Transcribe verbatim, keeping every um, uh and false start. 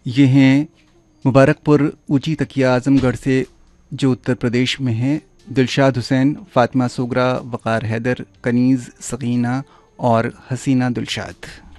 ये हैं मुबारकपुर ऊंची तकिया आज़मगढ़ से, जो उत्तर प्रदेश में है, दिलशाद हुसैन, फ़ातिमा सुगरा, वक़ार हैदर, कनीज़, सकीना और हसीना दिलशाद।